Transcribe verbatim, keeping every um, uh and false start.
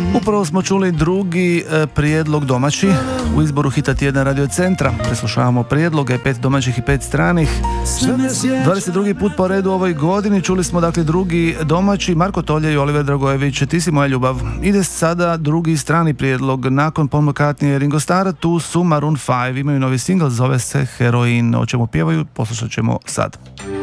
Upravo smo čuli drugi e, prijedlog domaći u izboru hita tjedna Radio Centra. Preslušavamo prijedloge, pet domaćih i pet stranih. dvadeset drugi put po redu u ovoj godini čuli smo dakle drugi domaći, Marko Tolje i Oliver Dragojević, Ti si moja ljubav. Ide sada drugi strani prijedlog. Nakon Paul McCartney i Ringo Starra, tu su Maroon five, imaju novi singl, zove se Heroin. O čemu pjevaju, poslušat ćemo sad.